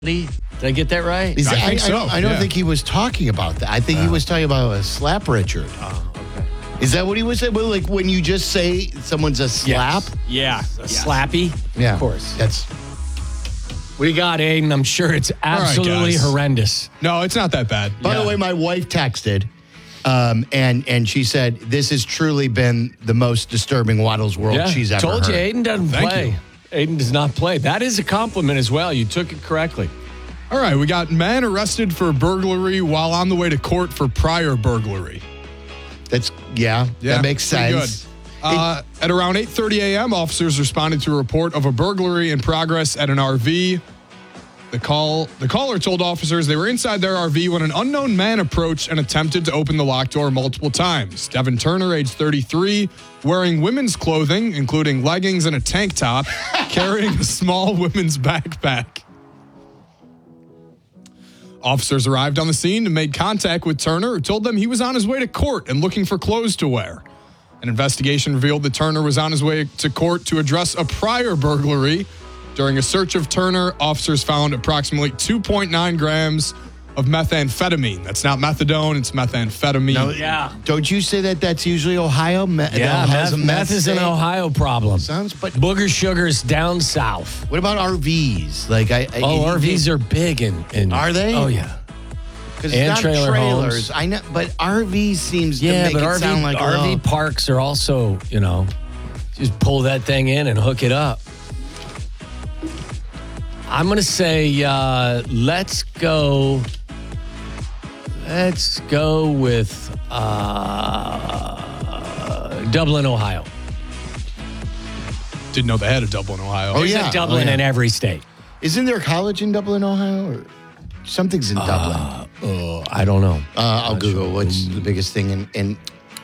Did I get that right? I think so. I don't think he was talking about that. I think he was talking about a slap Richard. Oh, okay. Is that what he was saying? Well, like when you just say someone's a slap? Yes. Yeah. Slappy? Yeah. Of course. That's. What do you got, Aiden? I'm sure it's absolutely horrendous. No, it's not that bad. By the way, my wife texted, and she said, this has truly been the most disturbing Waddle's World she's ever Told heard. you, Aiden doesn't play. You. Aiden does not play. That is a compliment as well. You took it correctly. All right, we got man arrested for burglary while on the way to court for prior burglary. That makes sense. At around 8:30 a.m., officers responded to a report of a burglary in progress at an RV. The caller told officers they were inside their RV when an unknown man approached and attempted to open the locked door multiple times. Devin Turner, age 33, wearing women's clothing, including leggings and a tank top, carrying a small women's backpack. Officers arrived on the scene and made contact with Turner, who told them he was on his way to court and looking for clothes to wear. An investigation revealed that Turner was on his way to court to address a prior burglary. During a search of Turner, officers found approximately 2.9 grams of methamphetamine. That's not methadone, it's methamphetamine. No, don't you say that that's usually Ohio? Meth is an Ohio problem. But booger sugar's down south. What about RVs? RVs are big in Are they? Oh yeah. Because it's not trailers. I know, but RVs seems to make it sound like RV parks are also, just pull that thing in and hook it up. I'm going to say let's go with Dublin, Ohio. Didn't know they had a Dublin, Ohio. There's a Dublin in every state. Isn't there a college in Dublin, Ohio? Or something's in Dublin. I don't know. I'll Google what's the biggest thing. And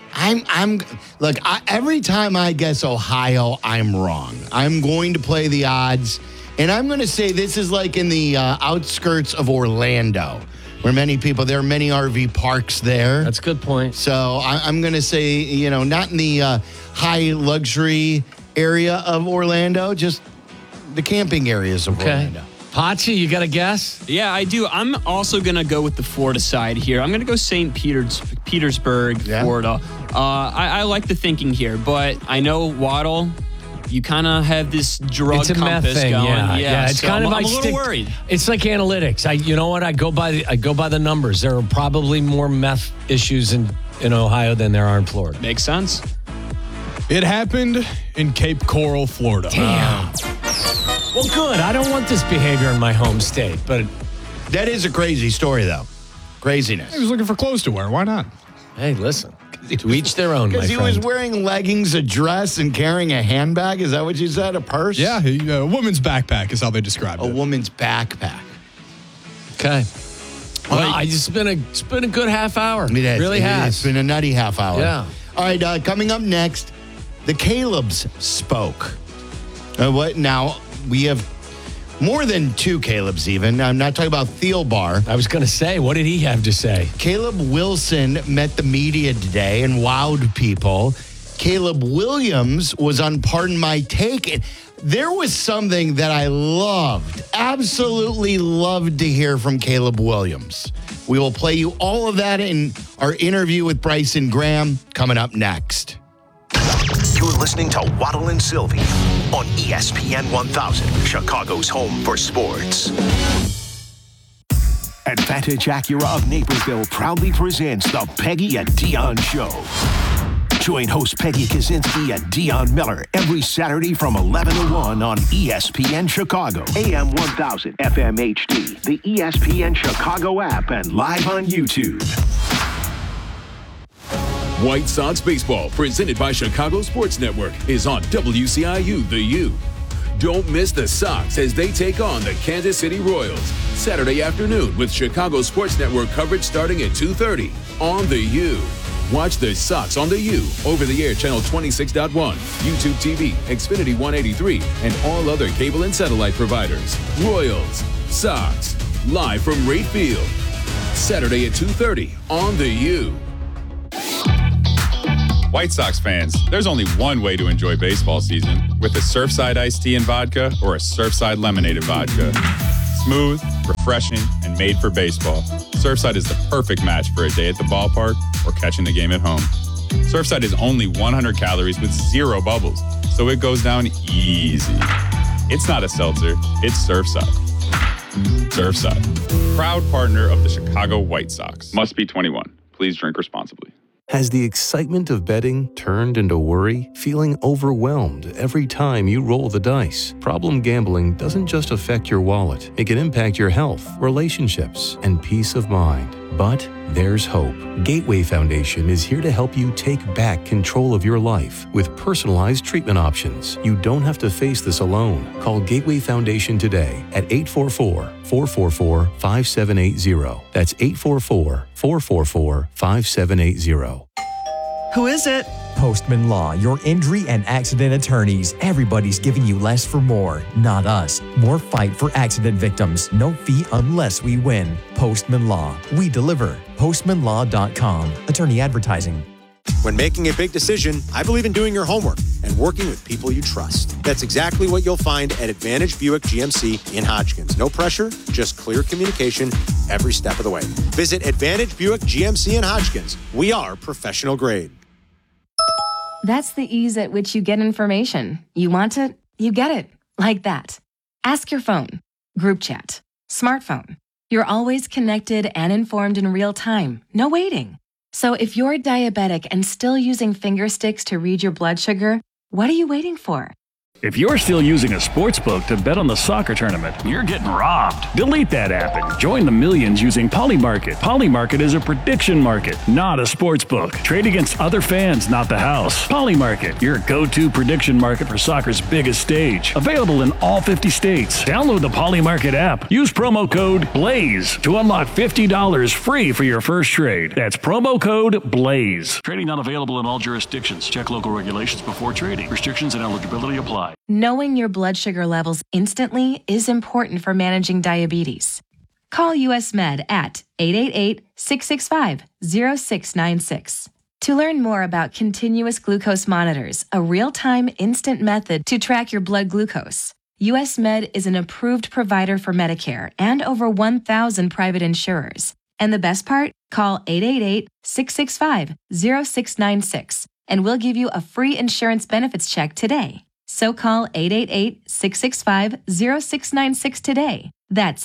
every time I guess Ohio, I'm wrong. I'm going to play the odds. And I'm going to say this is like in the outskirts of Orlando, where there are many RV parks there. That's a good point. So I'm going to say, not in the high luxury area of Orlando, just the camping areas of Orlando. Pachi, you got a guess? Yeah, I do. I'm also going to go with the Florida side here. I'm going to go St. Petersburg, Florida. I like the thinking here, but I know Waddle, you kind of have this drug compass thing, going. Yeah, it's kind of I'm a little worried. It's like analytics. You know what? I go by the numbers. There are probably more meth issues in Ohio than there are in Florida. Makes sense. It happened in Cape Coral, Florida. Damn. Well, good. I don't want this behavior in my home state, but that is a crazy story, though. Craziness. He was looking for clothes to wear. Why not? Hey, listen. To each their own, my friend. Because he was wearing leggings, a dress, and carrying a handbag. Is that what you said? A purse? Yeah, a woman's backpack is how they described it. A woman's backpack. Okay. Well, it's been a good half hour. It really has. It's been a nutty half hour. Yeah. All right, coming up next, the Calebs spoke. What now? We have more than two Calebs even. I'm not talking about Thielbar. I was going to say, what did he have to say? Caleb Wilson met the media today and wowed people. Caleb Williams was on Pardon My Take. There was something that I loved, absolutely loved to hear from Caleb Williams. We will play you all of that in our interview with Bryson Graham coming up next. You're listening to Waddle and Sylvie on ESPN 1000, Chicago's home for sports. Advantage Acura of Naperville proudly presents the Peggy and Dion Show. Join host Peggy Kaczynski and Dion Miller every Saturday from 11 to 1 on ESPN Chicago, AM 1000, FM HD, the ESPN Chicago app, and live on YouTube. White Sox Baseball, presented by Chicago Sports Network, is on WCIU The U. Don't miss the Sox as they take on the Kansas City Royals Saturday afternoon with Chicago Sports Network coverage starting at 2:30 on The U. Watch the Sox on The U, over-the-air channel 26.1, YouTube TV, Xfinity 183, and all other cable and satellite providers. Royals, Sox, live from Rate Field. Saturday at 2:30 on The U. White Sox fans, there's only one way to enjoy baseball season, with a Surfside iced tea and vodka or a Surfside lemonade and vodka. Smooth, refreshing, and made for baseball, Surfside is the perfect match for a day at the ballpark or catching the game at home. Surfside is only 100 calories with 0 bubbles, so it goes down easy. It's not a seltzer, it's Surfside. Surfside, proud partner of the Chicago White Sox. Must be 21. Please drink responsibly. Has the excitement of betting turned into worry? Feeling overwhelmed every time you roll the dice? Problem gambling doesn't just affect your wallet. It can impact your health, relationships, and peace of mind. But there's hope. Gateway Foundation is here to help you take back control of your life with personalized treatment options. You don't have to face this alone. Call Gateway Foundation today at 844-444-5780. That's 844-444-5780. Who is it? Postman Law, your injury and accident attorneys. Everybody's giving you less for more, not us. More fight for accident victims. No fee unless we win. Postman Law. We deliver. PostmanLaw.com. Attorney advertising. When making a big decision, I believe in doing your homework and working with people you trust. That's exactly what you'll find at Advantage Buick GMC in Hodgkins. No pressure, just clear communication every step of the way. Visit Advantage Buick GMC in Hodgkins. We are professional grade. That's the ease at which you get information. You want it, you get it. Like that. Ask your phone. Group chat. Smartphone. You're always connected and informed in real time. No waiting. So if you're diabetic and still using finger sticks to read your blood sugar, what are you waiting for? If you're still using a sports book to bet on the soccer tournament, you're getting robbed. Delete that app and join the millions using Polymarket. Polymarket is a prediction market, not a sports book. Trade against other fans, not the house. Polymarket, your go-to prediction market for soccer's biggest stage. Available in all 50 states. Download the Polymarket app. Use promo code BLAZE to unlock $50 free for your first trade. That's promo code BLAZE. Trading not available in all jurisdictions. Check local regulations before trading. Restrictions and eligibility apply. Knowing your blood sugar levels instantly is important for managing diabetes. Call US Med at 888-665-0696. To learn more about continuous glucose monitors, a real-time instant method to track your blood glucose. US Med is an approved provider for Medicare and over 1,000 private insurers. And the best part? Call 888-665-0696 and we'll give you a free insurance benefits check today. So call 888-665-0696 today. That's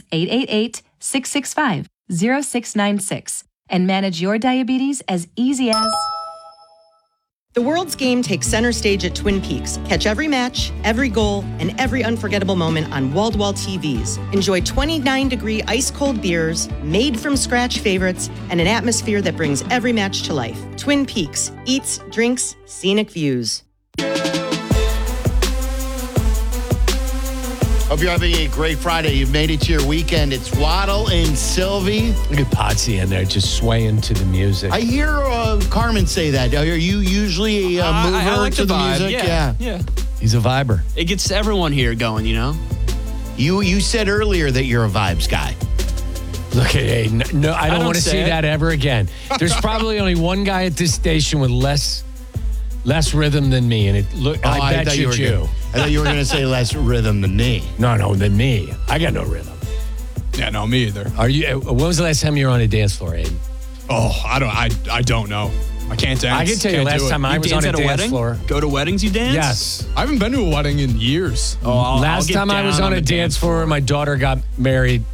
888-665-0696 and manage your diabetes as easy as... The world's game takes center stage at Twin Peaks. Catch every match, every goal, and every unforgettable moment on wall-to-wall TVs. Enjoy 29-degree ice-cold beers, made-from-scratch favorites, and an atmosphere that brings every match to life. Twin Peaks. Eats, drinks, scenic views. Hope you're having a great Friday. You've made it to your weekend. It's Waddle and Sylvie. Look at Potsy in there just swaying to the music. I hear Carmen say that. Are you usually a mover I like to the vibe. music? Yeah. He's a viber. It gets everyone here going, you know? You said earlier that you're a vibes guy. Look at hey, no, I don't want to see that ever again. There's probably only one guy at this station with less rhythm than me, and I bet you. I thought you were going to say less rhythm than me. No, than me. I got no rhythm. Yeah, no, me either. Are you? When was the last time you were on a dance floor, Aiden? Oh, I don't know. I can't dance. I can tell you last time I was on a dance floor. Go to weddings, you dance? Yes. I haven't been to a wedding in years. Last time I was on a dance floor, my daughter got married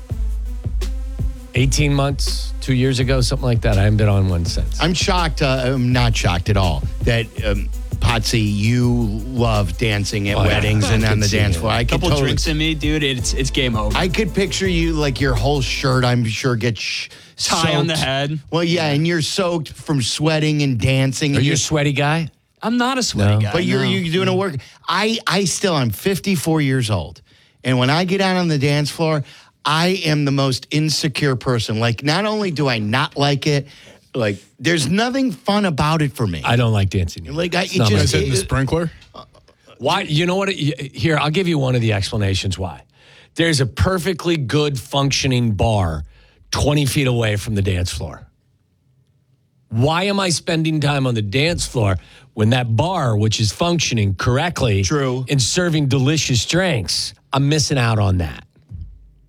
18 months, 2 years ago, something like that. I haven't been on one since. I'm shocked. I'm not shocked at all that Potsy, you love dancing at weddings and on the dance floor. A couple drinks in me, dude, it's game over. I could picture you like your whole shirt, I'm sure, gets tie on the head. Well, yeah, and you're soaked from sweating and dancing. Are you a sweaty guy? I'm not a sweaty guy. But you're doing a work. I'm 54 years old. And when I get out on the dance floor, I am the most insecure person. Like, not only do I not like it, like, there's nothing fun about it for me. I don't like dancing. Like, Is it the sprinkler? Why? You know what? Here, I'll give you one of the explanations why. There's a perfectly good functioning bar 20 feet away from the dance floor. Why am I spending time on the dance floor when that bar, which is functioning correctly, true, and serving delicious drinks, I'm missing out on that?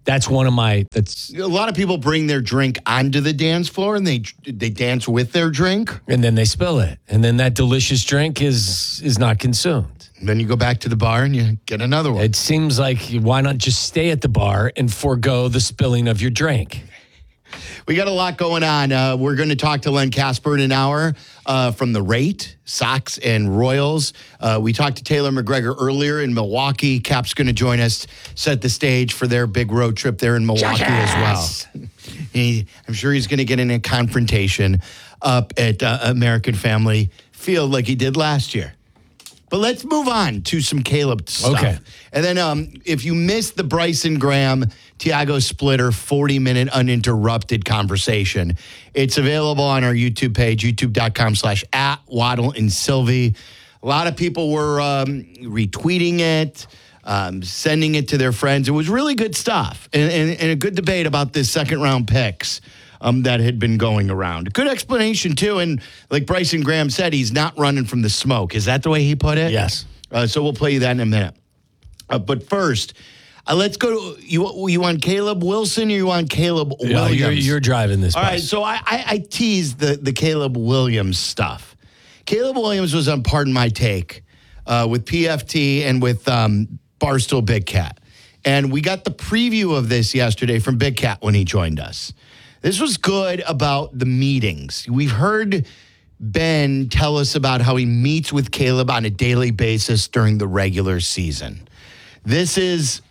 That's one of my. That's a lot of people bring their drink onto the dance floor and they dance with their drink, and then they spill it, and then that delicious drink is not consumed. And then you go back to the bar and you get another one. It seems like why not just stay at the bar and forego the spilling of your drink? We got a lot going on. We're going to talk to Len Casper in an hour from the Rate, Sox and Royals. We talked to Taylor McGregor earlier in Milwaukee. Cap's going to join us, set the stage for their big road trip there in Milwaukee as well. I'm sure he's going to get in a confrontation up at American Family Field like he did last year. But let's move on to some Caleb stuff. Okay. And then if you missed the Bryson Graham, Tiago Splitter 40-minute uninterrupted conversation, it's available on our YouTube page, youtube.com/@Waddle and Sylvie. A lot of people were retweeting it, sending it to their friends. It was really good stuff and a good debate about this second-round picks that had been going around. Good explanation, too. And like Bryson Graham said, he's not running from the smoke. Is that the way he put it? Yes. So we'll play you that in a minute. But first, let's go to, you want Caleb Wilson or you want Caleb Williams? You're driving this All bus. right, so I teased the Caleb Williams stuff. Caleb Williams was on Pardon My Take with PFT and with Barstool Big Cat. And we got the preview of this yesterday from Big Cat when he joined us. This was good about the meetings. We've heard Ben tell us about how he meets with Caleb on a daily basis during the regular season. This is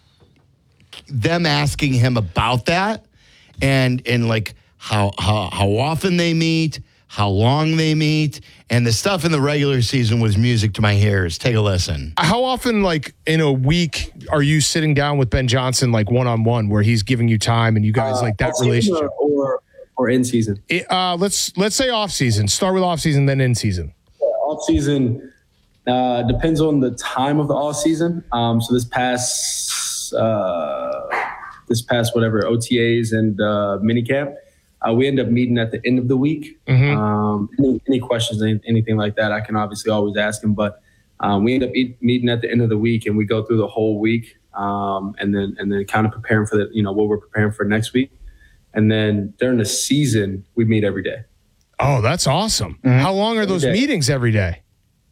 them asking him about that and like how often they meet, how long they meet, and the stuff in the regular season was music to my ears. Take a listen. How often, like in a week, are you sitting down with Ben Johnson, like one-on-one, where he's giving you time and you guys like that relationship? Or in season? Let's say off season. Start with off season, then in season. Off season depends on the time of the off season. So this past whatever OTAs and minicamp. We end up meeting at the end of the week. Any questions, anything like that, I can obviously always ask him. But we end up meeting at the end of the week, and we go through the whole week, and then kind of preparing for what we're preparing for next week. And then during the season, we meet every day. Oh, that's awesome! How long are those meetings every day?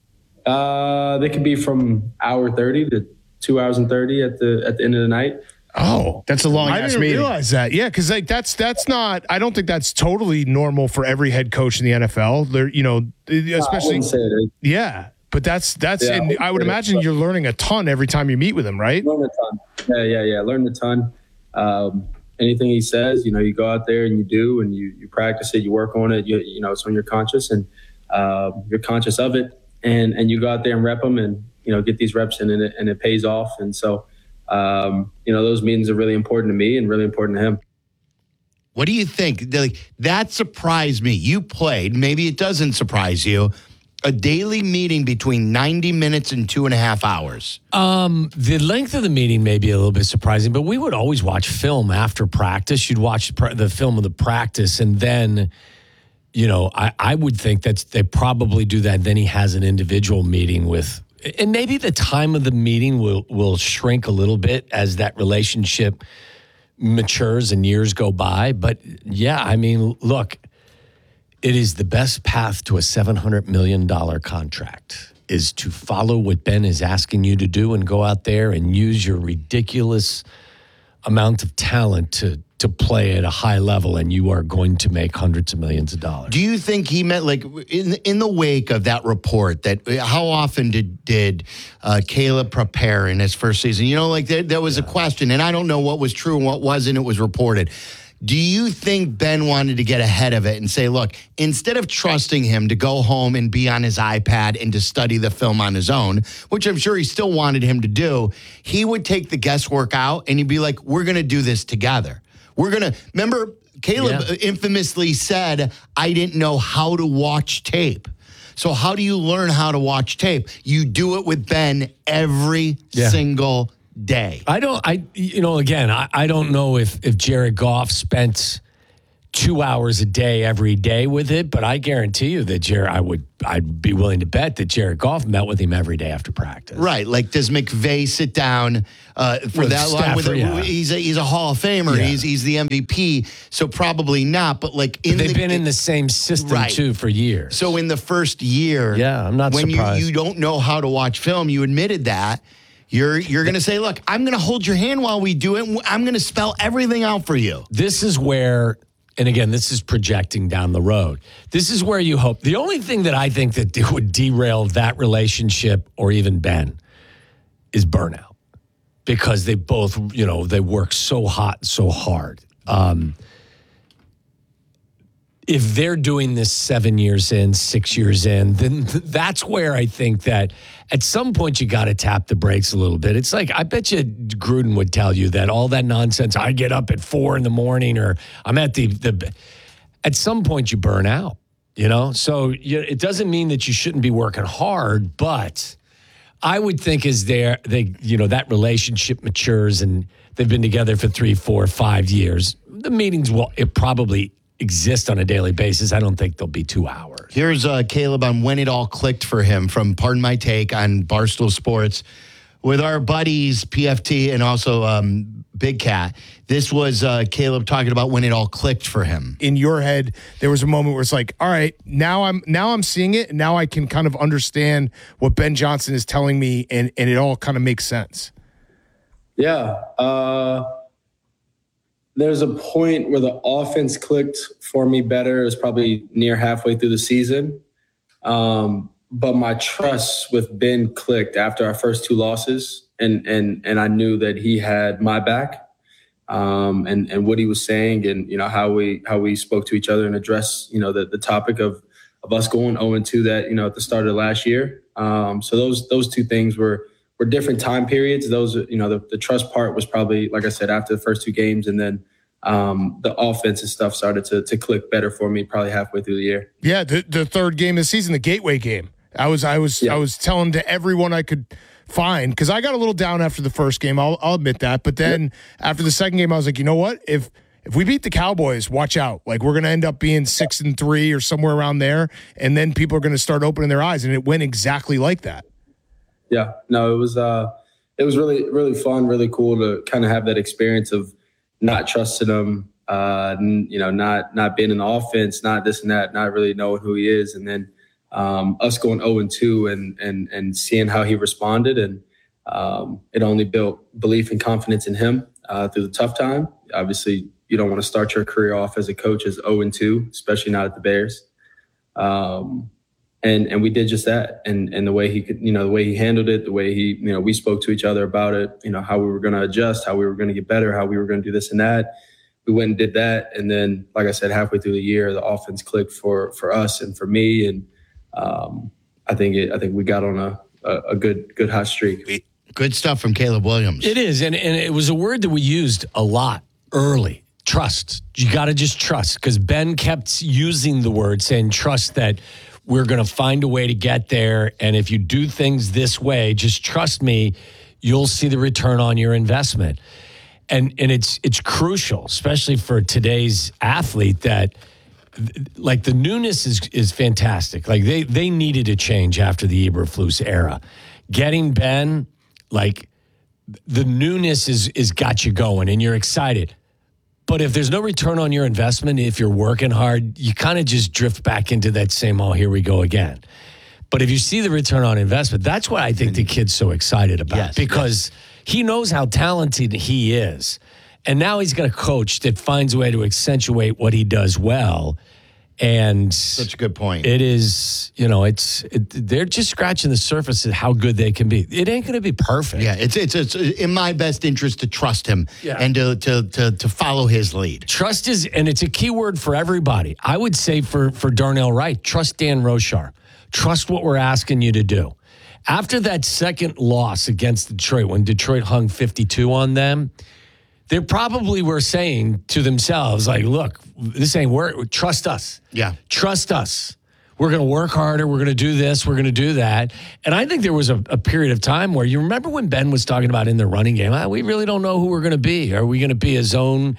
They could be from hour 30 to 2 hours and 30 at the end of the night. Oh, that's a long. I didn't realize that. Yeah, because like that's not. I don't think that's totally normal for every head coach in the NFL. They're especially yeah. But that's and I would imagine you're learning a ton every time you meet with him, right? Learn a ton. Yeah. Learn a ton. Anything he says, you go out there and you do, and you practice it, you work on it. It's on your conscious, and you're conscious of it, and you go out there and rep them, and get these reps in, and it pays off. And so. Those meetings are really important to me and really important to him. What do you think? That surprised me. You played, maybe it doesn't surprise you, a daily meeting between 90 minutes and 2.5 hours. The length of the meeting may be a little bit surprising, but we would always watch film after practice. You'd watch the film of the practice, and then, I would think that they probably do that. Then he has an individual meeting with. And maybe the time of the meeting will shrink a little bit as that relationship matures and years go by. But yeah, I mean, look, it is the best path to a $700 million contract is to follow what Ben is asking you to do and go out there and use your ridiculous amount of talent to play at a high level, and you are going to make hundreds of millions of dollars. Do you think he meant, like, in the wake of that report, that how often did Caleb prepare in his first season? There was a question, and I don't know what was true and what wasn't. It was reported. Do you think Ben wanted to get ahead of it and say, look, instead of trusting him to go home and be on his iPad and to study the film on his own, which I'm sure he still wanted him to do, he would take the guesswork out and he'd be like, we're going to do this together. Remember, Caleb infamously said, I didn't know how to watch tape. So how do you learn how to watch tape? You do it with Ben every single day. I don't know if Jared Goff spent 2 hours a day every day with it, but I guarantee you that I'd be willing to bet that Jared Goff met with him every day after practice. Right. Like, does McVay sit down for that long with him? Yeah. He's a Hall of Famer. Yeah. He's the MVP. So probably not. But like, they've been in the same system too for years. So in the first year, I'm not surprised. When you don't know how to watch film, you admitted that. You're going to say, look, I'm going to hold your hand while we do it. I'm going to spell everything out for you. This is where, and again, this is projecting down the road. This is where you hope. The only thing that I think that would derail that relationship or even Ben is burnout, because they both, they work so hot, so hard. If they're doing this 7 years in, 6 years in, then that's where I think that at some point you got to tap the brakes a little bit. It's like, I bet you Gruden would tell you that all that nonsense, I get up at 4 a.m. or I'm at at some point you burn out, So it doesn't mean that you shouldn't be working hard, but I would think that relationship matures and they've been together for 3, 4, 5 years. The meetings it probably exist on a daily basis. I don't think they'll be 2 hours. Here's Caleb on when it all clicked for him from Pardon My Take on Barstool Sports with our buddies PFT and also Big Cat. This was Caleb talking about when it all clicked for him. In your head, there was a moment where it's like, all right, now I'm seeing it, and now I can kind of understand what Ben Johnson is telling me, and it all kind of makes sense. Yeah. There's a point where the offense clicked for me better. It was probably near halfway through the season. But my trust with Ben clicked after our first 2 losses. And I knew that he had my back, and what he was saying, and, how we spoke to each other and addressed, the topic of us going 0-2 that, at the start of last year. So those 2 things were different time periods. Those, the trust part was probably, like I said, after the first 2 games, and then the offense and stuff started to click better for me probably halfway through the year. Yeah, the third game of the season, the gateway game. I was telling to everyone I could find, because I got a little down after the first game. I'll admit that. But then after the second game, I was like, you know what? If we beat the Cowboys, watch out. Like, we're going to end up being 6-3 or somewhere around there, and then people are going to start opening their eyes. And it went exactly like that. Yeah, no, it was really, really fun, really cool to kind of have that experience of not trusting him, not being in the offense, not this and that, not really knowing who he is, and then us going 0-2 and seeing how he responded, and it only built belief and confidence in him through the tough time. Obviously, you don't want to start your career off as a coach as 0-2, especially not at the Bears. And we did just that, and the way he could, the way he handled it, the way he, we spoke to each other about it, how we were going to adjust, how we were going to get better, how we were going to do this and that. We went and did that, and then, like I said, halfway through the year, the offense clicked for us and for me, and I think we got on a good hot streak. Good stuff from Caleb Williams. It is, and it was a word that we used a lot early. Trust. You got to just trust, because Ben kept using the word, saying trust that we're going to find a way to get there. And if you do things this way, just trust me, you'll see the return on your investment. And it's crucial, especially for today's athlete, that like the newness is fantastic. Like they needed a change after the Eberflus era. Getting Ben, like the newness is got you going and you're excited. But if there's no return on your investment, if you're working hard, you kind of just drift back into that same, oh, here we go again. But if you see the return on investment, that's what I think the kid's so excited about, because he knows how talented he is. And now he's got a coach that finds a way to accentuate what he does well. And such a good point. It is, they're just scratching the surface of how good they can be. It ain't going to be perfect. Yeah, it's in my best interest to trust him and to follow his lead. Trust is, and it's a key word for everybody. I would say for Darnell Wright, trust Dan Rochar. Trust what we're asking you to do. After that second loss against Detroit, when Detroit hung 52 on them, they probably were saying to themselves, like, look, this ain't work. Trust us. Yeah. Trust us. We're going to work harder. We're going to do this. We're going to do that. And I think there was a period of time where, you remember when Ben was talking about in the running game, we really don't know who we're going to be. Are we going to be a zone,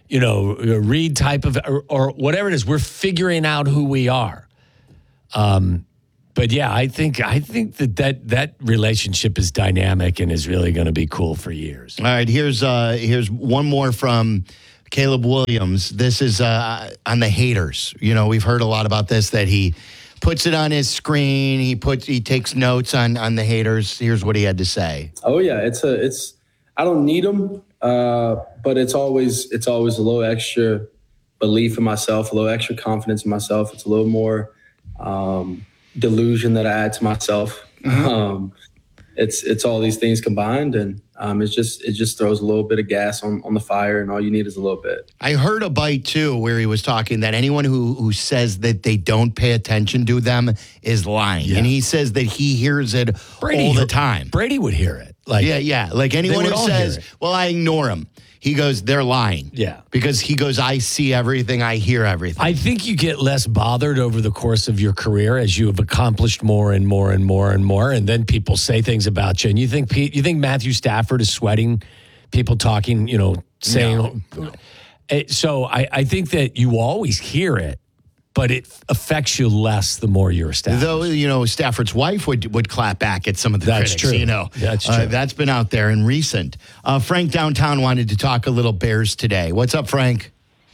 Reed type of, or whatever it is. We're figuring out who we are. But yeah, I think that relationship is dynamic and is really going to be cool for years. All right, here's one more from Caleb Williams. This is on the haters. We've heard a lot about this, that he puts it on his screen. He takes notes on the haters. Here's what he had to say. Oh yeah, I don't need them, but it's always a little extra belief in myself, a little extra confidence in myself. It's a little more delusion that I add to myself. It's all these things combined, and it just throws a little bit of gas on the fire, and all you need is a little bit. I heard a bite too where he was talking that anyone who says that they don't pay attention to them is lying, and he says that he hears it all the time. Brady would hear it. Like anyone who says, "Well, I ignore him." He goes, they're lying. Yeah. Because he goes, I see everything, I hear everything. I think you get less bothered over the course of your career as you have accomplished more and more and more and more. And then people say things about you. And you think Matthew Stafford is sweating people talking, saying. No. So I think that you always hear it, but it affects you less the more you're established. Though, Stafford's wife would clap back at some of the critics. True. That's true. That's been out there in recent. Frank downtown wanted to talk a little Bears today. What's up, Frank?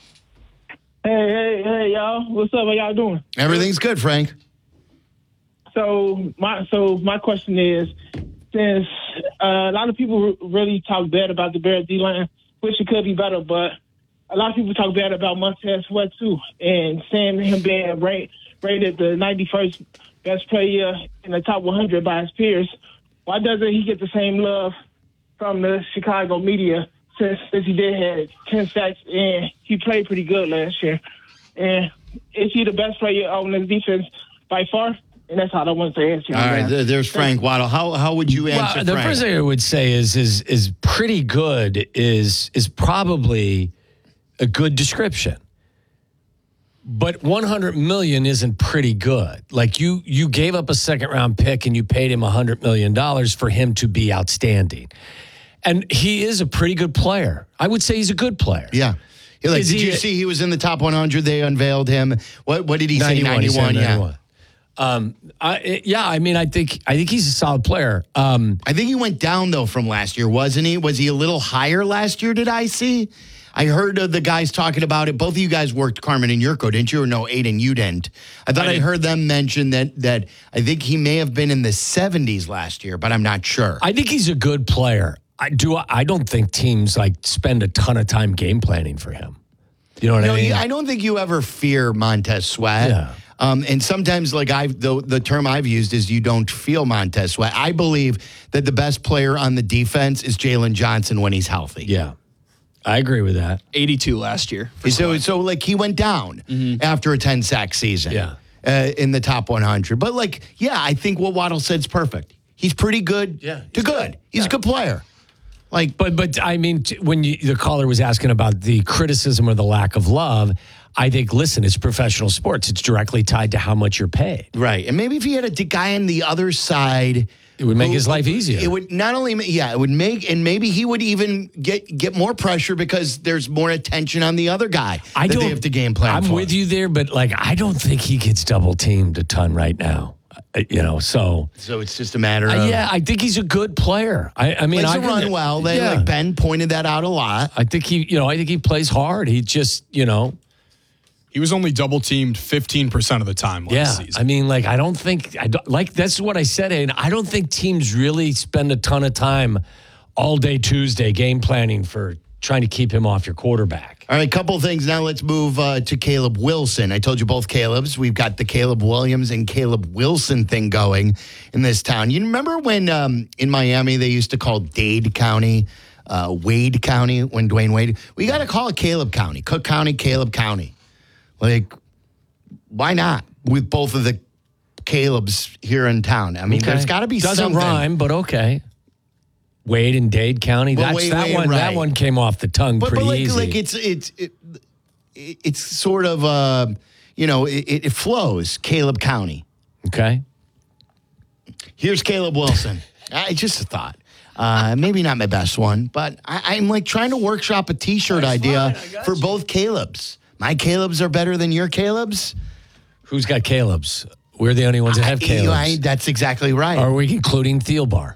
Hey, y'all. What's up? How y'all doing? Everything's good, Frank. So my question is, since a lot of people really talk bad about the Bears D-line, which it could be better, but a lot of people talk bad about Montez Sweat, too, and saying him being rated the 91st best player in the top 100 by his peers. Why doesn't he get the same love from the Chicago media since he did have 10 sacks and he played pretty good last year? And is he the best player on the defense by far? And that's all I want to answer. All right, there's Frank Waddle. How would you answer Frank? The first thing I would say is pretty good is probably a good description. But $100 million isn't pretty good. Like you gave up a second-round pick and you paid him $100 million for him to be outstanding. And he is a pretty good player. I would say he's a good player. Yeah. Did you see he was in the top 100? They unveiled him. What did he say? 91. Yeah. I think he's a solid player. I think he went down, though, from last year, wasn't he? Was he a little higher last year, did I see? I heard the guys talking about it. Both of you guys worked Carmen and Yurko, didn't you? Or no, Aiden, you didn't. I thought I heard them mention that I think he may have been in the 70s last year, but I'm not sure. I think he's a good player. I don't think teams spend a ton of time game planning for him. You know what I mean? I don't think you ever fear Montez Sweat. Yeah. And sometimes, the term I've used is you don't feel Montez Sweat. I believe that the best player on the defense is Jalen Johnson when he's healthy. Yeah. I agree with that. 82 last year. So he went down after a 10-sack season in the top 100. But, I think what Waddle said is perfect. He's pretty good to good. He's a good player. But I mean, when the caller was asking about the criticism or the lack of love, I think, listen, it's professional sports. It's directly tied to how much you're paid. Right. And maybe if he had a guy on the other side, it would make his life easier. It would not only, it would make, and maybe he would even get more pressure because there's more attention on the other guy that they have to game plan I'm for. with you there, but I don't think he gets double teamed a ton right now. So it's just a matter of... I think he's a good player. I mean, I run well. Ben pointed that out a lot. I think he plays hard. He just, He was only double teamed 15% of the time last season. I mean, I don't think that's what I said, and I don't think teams really spend a ton of time all day Tuesday game planning for trying to keep him off your quarterback. All right, couple of things. Now let's move to Caleb Wilson. I told you both Calebs. We've got the Caleb Williams and Caleb Wilson thing going in this town. You remember when in Miami they used to call Dade County Wade County when Dwayne Wade? We got to call it Caleb County, Cook County, Caleb County. Why not with both of the Calebs here in town? I mean, there's got to be something. Doesn't rhyme, but okay. Wade and Dade County. Well, That one came off the tongue pretty easy. It's sort of it flows. Caleb County. Okay. Here's Caleb Wilson. Just a thought. Maybe not my best one, but I'm like trying to workshop a T-shirt idea for both Calebs. My Calebs are better than your Calebs. Who's got Calebs? We're the only ones that have Calebs. That's exactly right. Are we including Thielbar?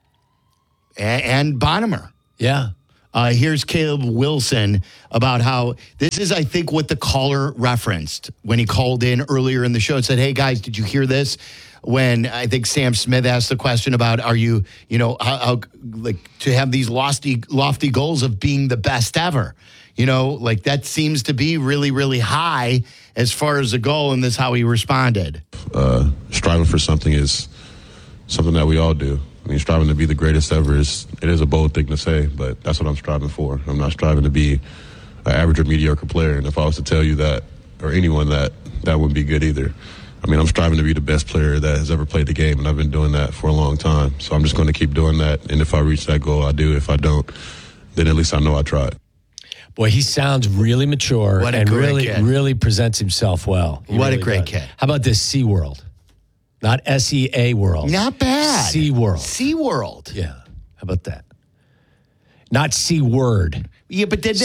And Bonnemer. Yeah. Here's Caleb Wilson about how this is, I think, what the caller referenced when he called in earlier in the show and said, hey, guys, did you hear this? When I think Sam Smith asked the question about, are you, how like to have these lofty goals of being the best ever? Like that seems to be really, really high as far as the goal, and this is how he responded. Striving for something is something that we all do. I mean, striving to be the greatest ever is a bold thing to say, but that's what I'm striving for. I'm not striving to be an average or mediocre player, and if I was to tell you that, or anyone that wouldn't be good either. I mean, I'm striving to be the best player that has ever played the game, and I've been doing that for a long time. So I'm just going to keep doing that, and if I reach that goal, I do. If I don't, then at least I know I tried. Boy, he sounds really mature and really presents himself well. What a great kid. How about this SeaWorld? Not SEA World. Not bad. SeaWorld. SeaWorld. Yeah. How about that? Not C-word. Yeah, but then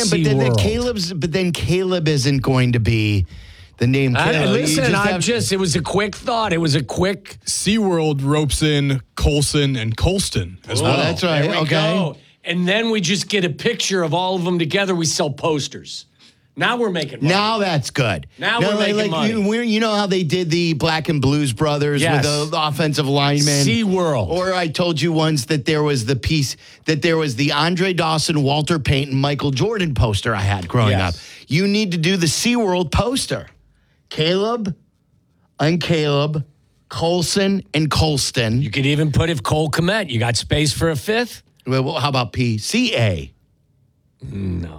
Caleb isn't going to be the name Caleb. It was a quick thought. It was a quick. SeaWorld ropes in Colson and Colston as well. That's right. There we Okay. go. And then we just get a picture of all of them together. We sell posters. Now we're making money. Now that's good. Now we're making money. You know how they did the Black and Blues Brothers with the offensive linemen? SeaWorld. Or I told you once that there was the Andre Dawson, Walter Payton, Michael Jordan poster I had growing up. You need to do the SeaWorld poster. Caleb and Caleb, Colson and Colston. You could even put if Cole Kmet. You got space for a fifth? Well, how about PCA? No.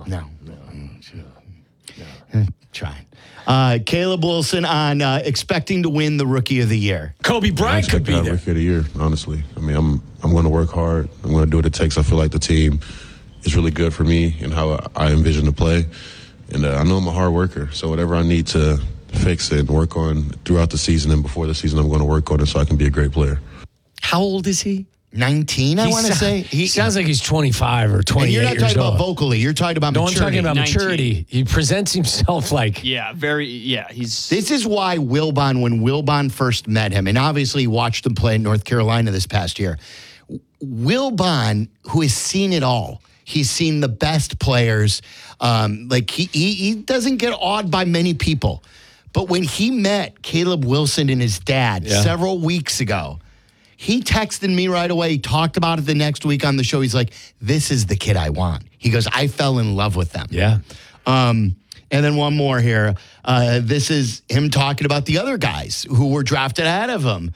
Trying. Caleb Wilson on expecting to win the Rookie of the Year. Kobe Bryant could be there. Rookie of the Year, honestly. I mean, I'm going to work hard. I'm going to do what it takes. I feel like the team is really good for me and how I envision to play. And I know I'm a hard worker, so whatever I need to fix it and work on throughout the season and before the season, I'm going to work on it so I can be a great player. How old is he? 19, I want to say. He sounds like he's 25 or 28 and you're not years talking old. about vocally. You're talking about maturity. I'm talking about 19. maturity. He presents himself like... he's... This is why when Wilbon first met him, and obviously he watched him play in North Carolina this past year, Wilbon, who has seen it all, he's seen the best players. He doesn't get awed by many people. But when he met Caleb Wilson and his dad several weeks ago, he texted me right away. He talked about it the next week on the show. He's like, this is the kid I want. He goes, I fell in love with them. Yeah. And then one more here. This is him talking about the other guys who were drafted ahead of him.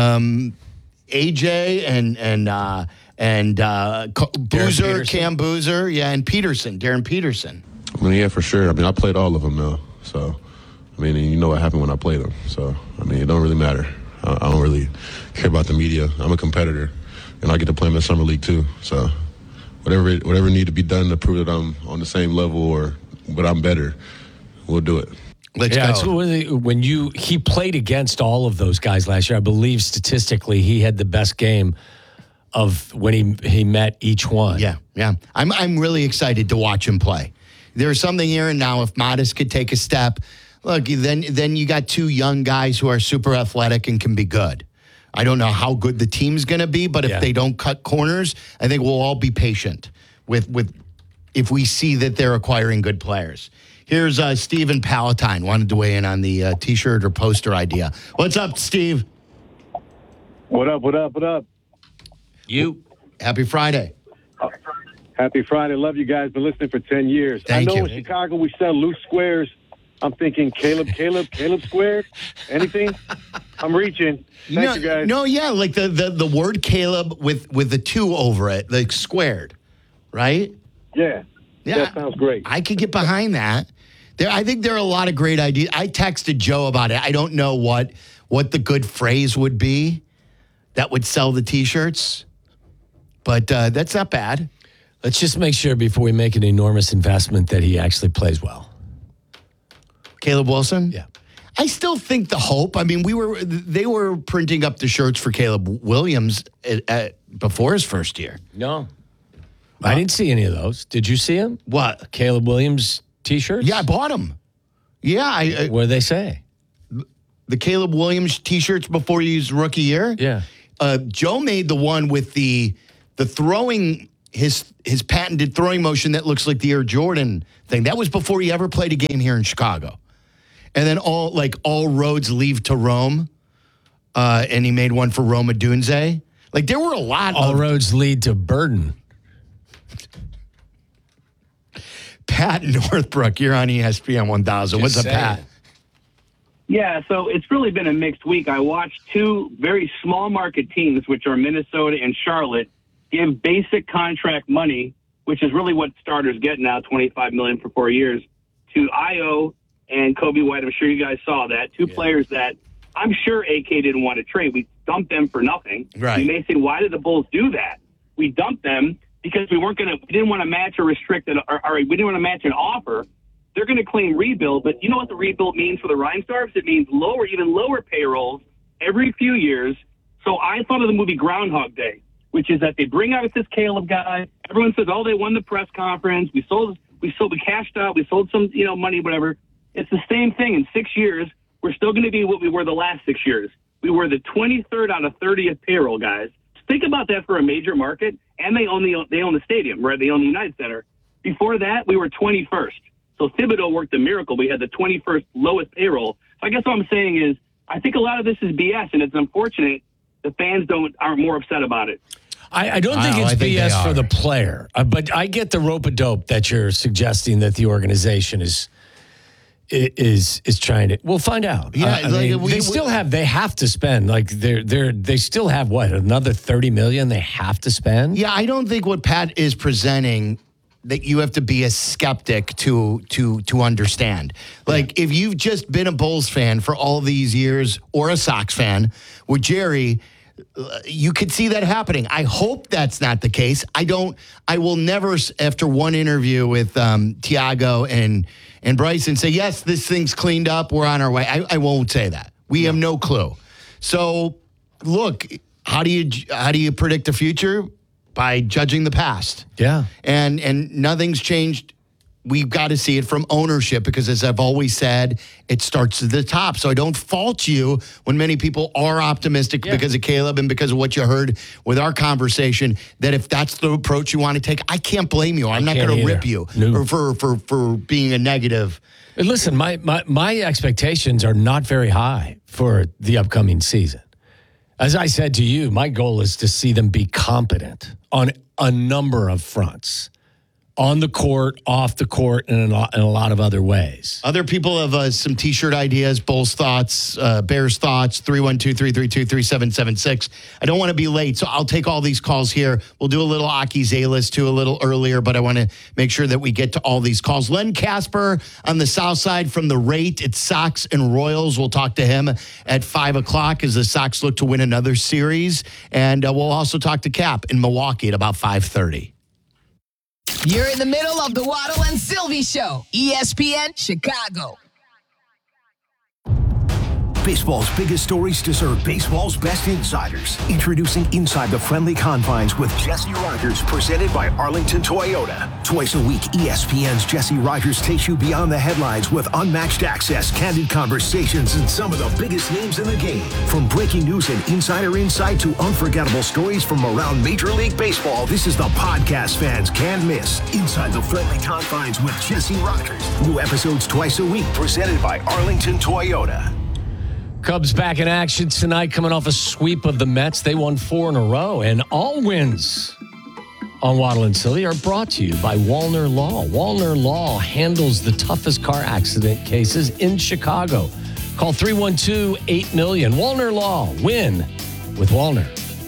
AJ and Boozer, Cam Boozer, and Darren Peterson. I mean, yeah, for sure. I mean, I played all of them now. So, I mean, you know what happened when I played them. So, I mean, it don't really matter. I don't really care about the media. I'm a competitor, and I get to play in the summer league too. So whatever need to be done to prove that I'm on the same level but I'm better, we'll do it. Let's go. When he played against all of those guys last year, I believe statistically he had the best game of when he met each one. Yeah. I'm really excited to watch him play. There's something here and now. If Modest could take a step. Look, then you got two young guys who are super athletic and can be good. I don't know how good the team's going to be, but if they don't cut corners, I think we'll all be patient with if we see that they're acquiring good players. Here's Stephen Palatine wanted to weigh in on the T-shirt or poster idea. What's up, Steve? What up? You. Happy Friday. Happy Friday. Love you guys. Been listening for 10 years. Thank I know you. in Chicago we sell loose squares. I'm thinking Caleb squared. Anything? I'm reaching. Thank you guys. No, yeah, like the word Caleb with the 2 over it, like squared, right? Yeah. That sounds great. I could get behind that. I think there are a lot of great ideas. I texted Joe about it. I don't know what the good phrase would be that would sell the T-shirts, but that's not bad. Let's just make sure before we make an enormous investment that he actually plays well. Caleb Wilson? Yeah. I still think the hope. I mean, they were printing up the shirts for Caleb Williams before his first year. No. I didn't see any of those. Did you see them? What? Caleb Williams T-shirts? Yeah, I bought them. Yeah. What do they say? The Caleb Williams T-shirts before his rookie year? Yeah. Joe made the one with the throwing, his patented throwing motion that looks like the Air Jordan thing. That was before he ever played a game here in Chicago. And then all roads lead to Rome. And he made one for Rome Odunze. Like, there were a lot All roads lead to Burden. Pat Northbrook, you're on ESPN 1000. What's up, Pat? Yeah, so it's really been a mixed week. I watched two very small market teams, which are Minnesota and Charlotte, give basic contract money, which is really what starters get now, $25 million for 4 years, to Io and Kobe White. I'm sure you guys saw that. Two players that I'm sure AK didn't want to trade. We dumped them for nothing. Right. You may say, why did the Bulls do that? We dumped them because we didn't want to match or restrict it, or we didn't want to match an offer. They're going to claim rebuild, but you know what the rebuild means for the Reinsdorfs? It means even lower payrolls every few years. So I thought of the movie Groundhog Day, which is that they bring out this Caleb guy. Everyone says, "Oh, they won the press conference. We cashed out. We sold some, money, whatever." It's the same thing. In 6 years, we're still going to be what we were the last 6 years. We were the 23rd out of 30th payroll, guys. Think about that for a major market, and they own the stadium, right? They own the United Center. Before that, we were 21st. So Thibodeau worked a miracle. We had the 21st lowest payroll. So I guess what I'm saying is, I think a lot of this is BS, and it's unfortunate the fans aren't more upset about it. I don't think it's BS for the player, but I get the rope-a-dope that you're suggesting that the organization is trying to. We'll find out. Yeah, they have to spend. Like they still have what, another $30 million they have to spend. Yeah, I don't think what Pat is presenting that you have to be a skeptic to understand. Like, if you've just been a Bulls fan for all these years or a Sox fan with Jerry, you could see that happening. I hope that's not the case. I will never, after one interview with Tiago and Bryson, say, yes, this thing's cleaned up, we're on our way. I won't say that. We have no clue. So, look, how do you predict the future? By judging the past. Yeah. And nothing's changed. We've got to see it from ownership because, as I've always said, it starts at the top. So I don't fault you when many people are optimistic because of Caleb and because of what you heard with our conversation, that if that's the approach you want to take, I can't blame you. I'm not going to rip you for being a negative. And listen, my expectations are not very high for the upcoming season. As I said to you, my goal is to see them be competent on a number of fronts. On the court, off the court, and in a lot of other ways. Other people have some T-shirt ideas, Bulls thoughts, Bears thoughts, 312-332-3776. I don't want to be late, so I'll take all these calls here. We'll do a little Aki's A-list, too, a little earlier, but I want to make sure that we get to all these calls. Len Casper on the south side from the Rate. It's Sox and Royals. We'll talk to him at 5 o'clock as the Sox look to win another series. And we'll also talk to Cap in Milwaukee at about 5:30. You're in the middle of the Waddle and Sylvie Show, ESPN Chicago. Baseball's biggest stories deserve baseball's best insiders. Introducing Inside the Friendly Confines with Jesse Rogers, presented by Arlington Toyota. Twice a week, ESPN's Jesse Rogers takes you beyond the headlines with unmatched access, candid conversations, and some of the biggest names in the game. From breaking news and insider insight to unforgettable stories from around Major League Baseball, this is the podcast fans can't miss. Inside the Friendly Confines with Jesse Rogers. New episodes twice a week, presented by Arlington Toyota. Cubs back in action tonight, coming off a sweep of the Mets. They won 4 in a row, and all wins on Waddle and Silly are brought to you by Walner Law. Walner Law handles the toughest car accident cases in Chicago. Call 312-8000000. Walner Law. Win with Walner.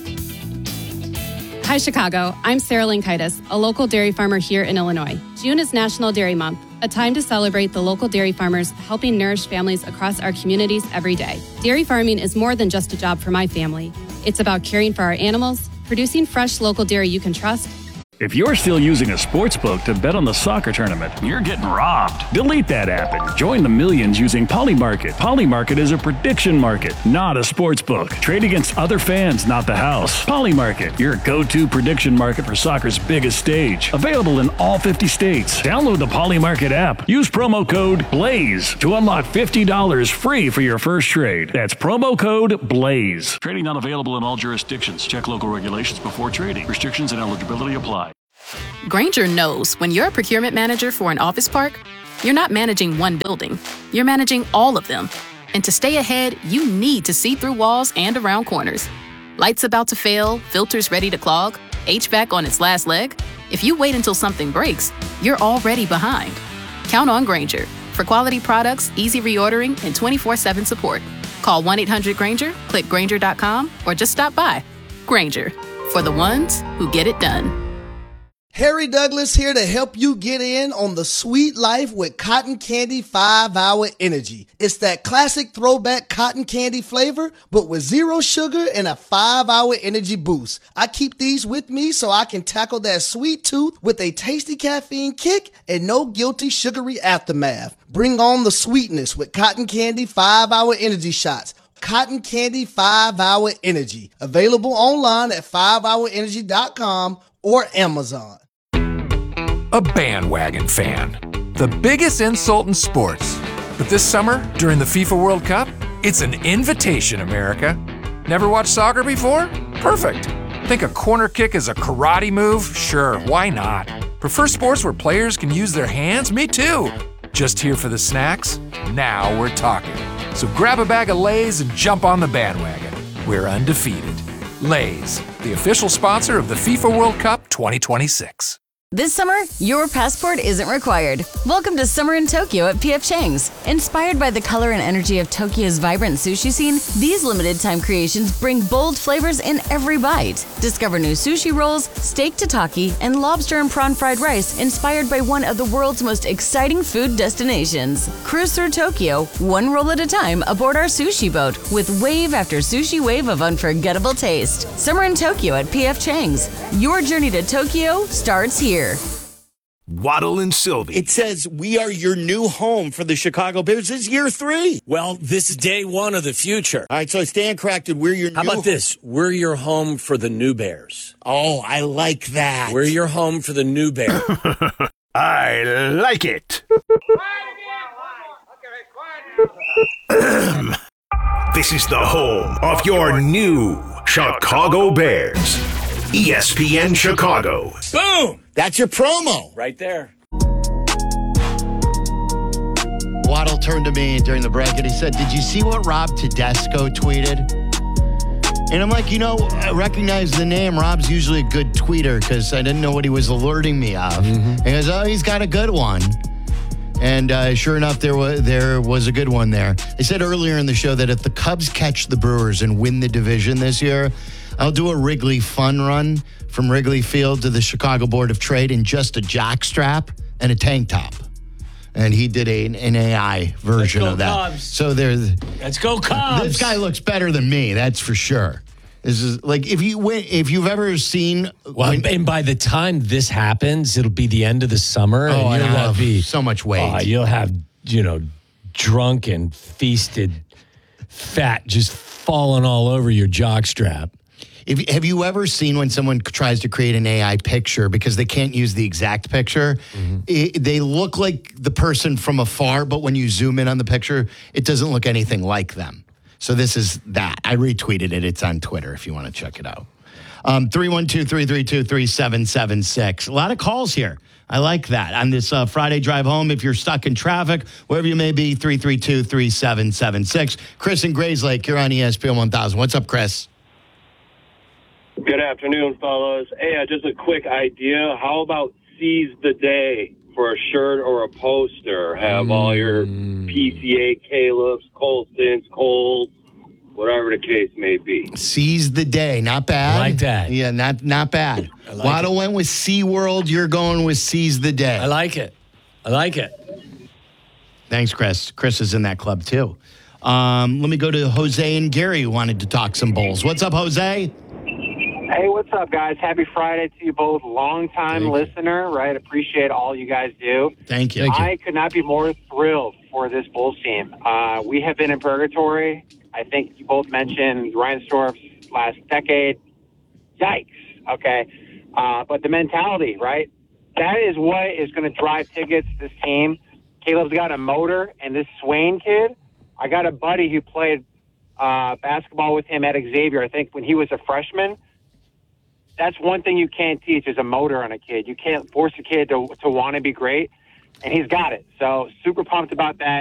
Hi, Chicago. I'm Sarah Linkaitis, a local dairy farmer here in Illinois. June is National Dairy Month, a time to celebrate the local dairy farmers helping nourish families across our communities every day. Dairy farming is more than just a job for my family. It's about caring for our animals, producing fresh local dairy you can trust. If you're still using a sportsbook to bet on the soccer tournament, you're getting robbed. Delete that app and join the millions using Polymarket. Polymarket is a prediction market, not a sportsbook. Trade against other fans, not the house. Polymarket, your go-to prediction market for soccer's biggest stage. Available in all 50 states. Download the Polymarket app. Use promo code BLAZE to unlock $50 free for your first trade. That's promo code BLAZE. Trading not available in all jurisdictions. Check local regulations before trading. Restrictions and eligibility apply. Grainger knows when you're a procurement manager for an office park, you're not managing one building, you're managing all of them. And to stay ahead, you need to see through walls and around corners. Lights about to fail, filters ready to clog, HVAC on its last leg. If you wait until something breaks, you're already behind. Count on Grainger for quality products, easy reordering, and 24/7 support. Call 1-800-GRAINGER, click Grainger.com, or just stop by. Grainger, for the ones who get it done. Harry Douglas here to help you get in on the sweet life with Cotton Candy 5-Hour Energy. It's that classic throwback cotton candy flavor, but with 0 sugar and a 5-hour energy boost. I keep these with me so I can tackle that sweet tooth with a tasty caffeine kick and no guilty sugary aftermath. Bring on the sweetness with Cotton Candy 5-Hour Energy shots. Cotton Candy 5-Hour Energy. Available online at 5hourenergy.com or Amazon. A bandwagon fan. The biggest insult in sports. But this summer, during the FIFA World Cup, it's an invitation, America. Never watched soccer before? Perfect. Think a corner kick is a karate move? Sure, why not? Prefer sports where players can use their hands? Me too. Just here for the snacks? Now we're talking. So grab a bag of Lay's and jump on the bandwagon. We're undefeated. Lay's, the official sponsor of the FIFA World Cup 2026. This summer, your passport isn't required. Welcome to Summer in Tokyo at P.F. Chang's. Inspired by the color and energy of Tokyo's vibrant sushi scene, these limited-time creations bring bold flavors in every bite. Discover new sushi rolls, steak tataki, and lobster and prawn fried rice inspired by one of the world's most exciting food destinations. Cruise through Tokyo, one roll at a time aboard our sushi boat with wave after sushi wave of unforgettable taste. Summer in Tokyo at P.F. Chang's. Your journey to Tokyo starts here. Waddle and Sylvie. It says we are your new home for the Chicago Bears. This is year 3. Well, this is day 1 of the future. All right, so I stand corrected. We're your How about this? We're your home for the new Bears. Oh, I like that. We're your home for the new Bear. I like it. This is the home of your new Chicago Bears. ESPN Chicago. Boom! That's your promo. Right there. Waddle turned to me during the break and he said, "Did you see what Rob Tedesco tweeted?" And I'm like, I recognize the name. Rob's usually a good tweeter because I didn't know what he was alerting me of. And he goes, "Oh, he's got a good one." And sure enough, there was a good one there. They said earlier in the show that if the Cubs catch the Brewers and win the division this year, I'll do a Wrigley fun run from Wrigley Field to the Chicago Board of Trade in just a jockstrap and a tank top. And he did an AI version of that. Cubs. So Let's go Cubs. This guy looks better than me, that's for sure. This is like if you've ever seen. And by the time this happens, it'll be the end of the summer. Oh, and I you'll have be so much weight. You'll have drunk and feasted fat just falling all over your jockstrap. Have you ever seen when someone tries to create an AI picture because they can't use the exact picture? They look like the person from afar, but when you zoom in on the picture, it doesn't look anything like them. So this is that. I retweeted it. It's on Twitter if you want to check it out. 312-332-3776. A lot of calls here. I like that. On this Friday drive home, if you're stuck in traffic, wherever you may be, 332-3776. Chris in Grayslake, you're on ESPN 1000. What's up, Chris? Good afternoon, fellas. Hey, just a quick idea. How about seize the day for a shirt or a poster? Have all your PCA, Caleb's, Colston's, Coles, whatever the case may be. Seize the day. Not bad. I like that. Yeah, not bad. Waddle went with SeaWorld. You're going with seize the day. I like it. Thanks, Chris. Chris is in that club, too. Let me go to Jose and Gary who wanted to talk some Bulls. What's up, Jose? Hey, what's up, guys? Happy Friday to you both. Long-time listener, right? Appreciate all you guys do. Thank you. I could not be more thrilled for this Bulls team. We have been in purgatory. I think you both mentioned Reinsdorf's last decade. Yikes. Okay. But the mentality, right? That is what is going to drive tickets to this team. Caleb's got a motor, and this Swain kid, I got a buddy who played basketball with him at Xavier, I think, when he was a freshman. That's one thing you can't teach is a motor on a kid. You can't force a kid to want to be great, and he's got it. So super pumped about that.